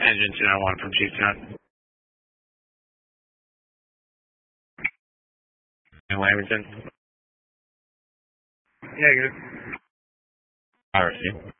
Engine 291 from Chieftain. In Lamington. Negative. I receive.